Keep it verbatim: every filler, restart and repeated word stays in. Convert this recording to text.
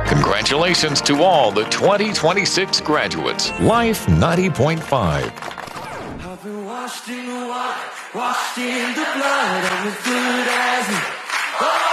Congratulations to all the twenty twenty-six graduates. Life ninety point five. I've been washed in the water, washed in the blood. I'm as good as new.